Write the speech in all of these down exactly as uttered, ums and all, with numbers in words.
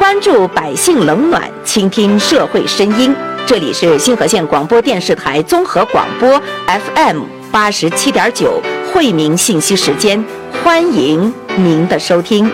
关注百姓冷暖，倾听社会声音。这里是新河县广播电视台综合广播 F M 八十七点九惠民信息时间，欢迎您的收听。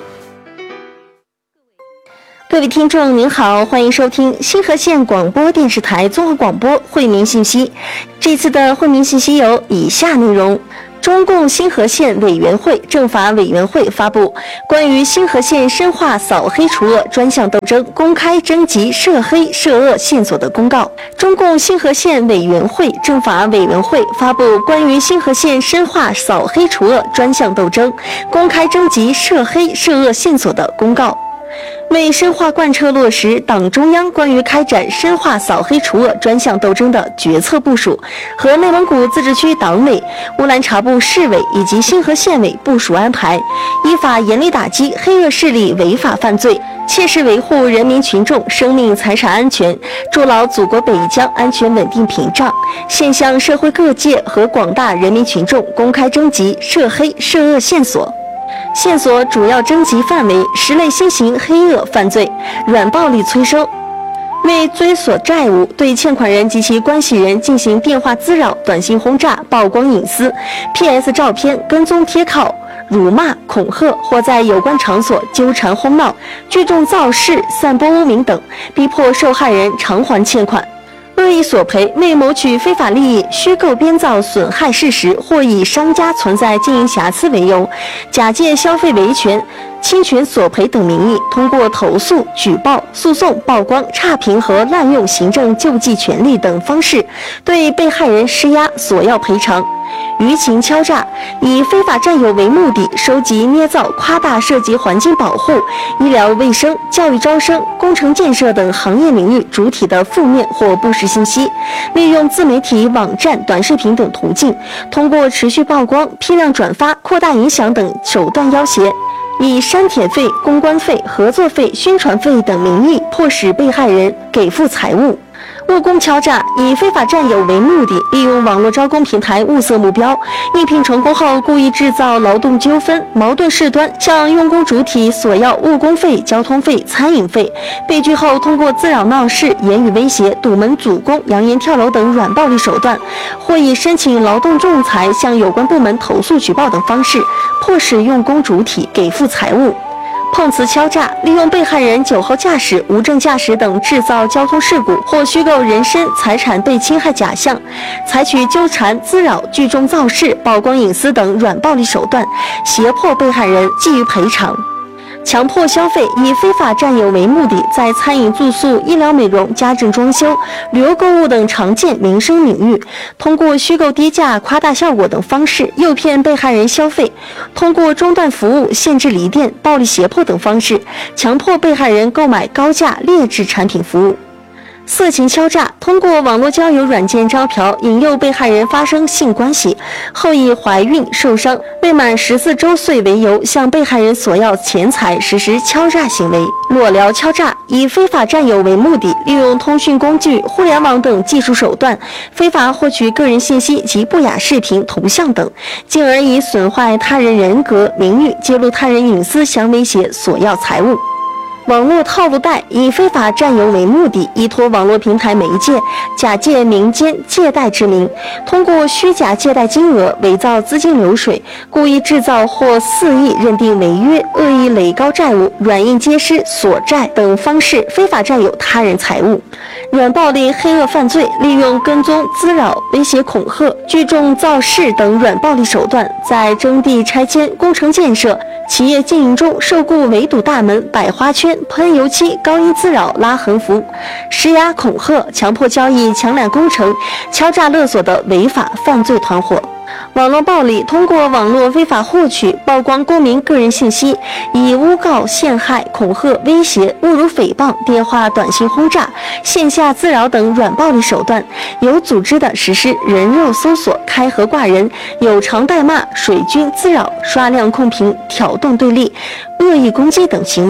各位听众您好，欢迎收听新河县广播电视台综合广播惠民信息。这次的惠民信息有以下内容：中共新河县委员会政法委员会发布关于新河县深化扫黑除恶专项斗争公开征集涉黑涉恶线索的公告。中共新河县委员会政法委员会发布关于新河县深化扫黑除恶专项斗争公开征集涉黑涉恶线索的公告。为深化贯彻落实党中央关于开展深化扫黑除恶专项斗争的决策部署和内蒙古自治区党委、乌兰察布市委以及新河县委部署安排，依法严厉打击黑恶势力违法犯罪，切实维护人民群众生命财产安全，筑牢祖国北疆安全稳定屏障，现向社会各界和广大人民群众公开征集涉黑涉恶线索。线索主要征集范围十类新型黑恶犯罪、软暴力催收，为追索债务，对欠款人及其关系人进行电话滋扰、短信轰炸、曝光隐私、P S 照片、跟踪贴靠、辱骂、恐吓或在有关场所纠缠哄闹、聚众造势、散播污名等，逼迫受害人偿还欠款。恶意索赔为谋取非法利益，虚构编造损害事实，或以商家存在经营瑕疵为由，假借消费维权、侵权索赔等名义，通过投诉、举报、诉讼、曝光、差评和滥用行政救济权利等方式，对被害人施压索要赔偿。舆情敲诈以非法占有为目的，收集捏造夸大涉及环境保护、医疗卫生、教育招生、工程建设等行业领域主体的负面或不实信息，利用自媒体、网站、短视频等途径，通过持续曝光、批量转发、扩大影响等手段要挟，以删帖费、公关费、合作费、宣传费等名义，迫使被害人给付财物。务工敲诈以非法占有为目的，利用网络招工平台物色目标，应聘成功后故意制造劳动纠纷、矛盾事端，向用工主体索要误工费、交通费、餐饮费，被拒后通过滋扰闹事、言语威胁、堵门阻工、扬言跳楼等软暴力手段，或以申请劳动仲裁、向有关部门投诉举报等方式，迫使用工主体给付财物。碰瓷敲诈利用被害人酒后驾驶、无证驾驶等制造交通事故或虚构人身财产被侵害假象，采取纠缠、滋扰、聚众造势、曝光隐私等软暴力手段，胁迫被害人给予赔偿。强迫消费以非法占有为目的，在餐饮、住宿、医疗美容、家政装修、旅游购物等常见民生领域，通过虚构低价、夸大效果等方式诱骗被害人消费，通过中断服务、限制离店、暴力胁迫等方式，强迫被害人购买高价劣质产品服务。色情敲诈通过网络交友软件招嫖，引诱被害人发生性关系，后以怀孕、受伤、未满十四周岁为由，向被害人索要钱财，实施敲诈行为。裸聊敲诈以非法占有为目的，利用通讯工具、互联网等技术手段，非法获取个人信息及不雅视频、图像等，进而以损坏他人人格、名誉、揭露他人隐私相威胁索要财物。网络套路贷以非法占有为目的，依托网络平台媒介，假借民间借贷之名，通过虚假借贷金额、伪造资金流水、故意制造或肆意认定违约、恶意垒高债务、软硬皆施、索债等方式，非法占有他人财物。软暴力黑恶犯罪利用跟踪、滋扰、威胁恐吓、聚众造势等软暴力手段，在征地拆迁、工程建设、企业经营中受雇围堵大门、摆花圈、喷油漆、高音滋扰、拉横幅、施压恐吓、强迫交易、抢揽工程、敲诈勒索的违法犯罪团伙。网络暴力通过网络非法获取、曝光公民个人信息，以诬告、陷害、恐吓、威胁、侮辱、诽谤、电话、短信轰炸、线下滋扰等软暴力手段，有组织地实施人肉搜索、开盒挂人、有偿代骂、水军滋扰、刷量控评、挑动对立、恶意攻击等行为。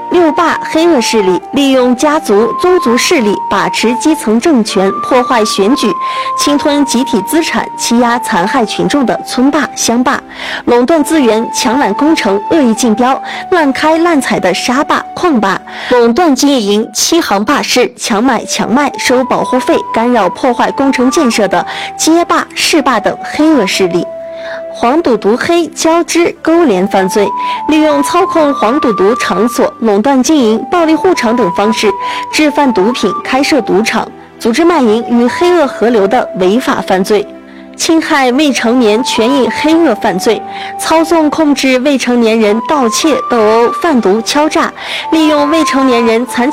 六霸黑恶势力利用家族、宗族势力把持基层政权，破坏选举，侵吞集体资产，欺压残害群众的村霸、乡霸，垄断资源，强揽工程，恶意竞标，滥开滥采的沙霸、矿霸，垄断经营，欺行霸市，强买强卖，收保护费，干扰破坏工程建设的街霸、市霸等黑恶势力。黄赌毒黑交织勾连犯罪，利用操控黄赌毒场所、垄断经营、暴力护场等方式制贩毒品、开设赌场、组织卖淫与黑恶合流的违法犯罪。侵害未成年权益黑恶犯罪，操纵控制未成年人盗窃、斗殴、贩毒、敲诈，利用未成年人残